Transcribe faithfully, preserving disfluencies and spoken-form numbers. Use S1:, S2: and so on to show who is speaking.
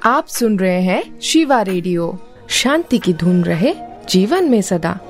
S1: आप सुन रहे हैं शिवा रेडियो। शांति की धुन रहे जीवन में सदा।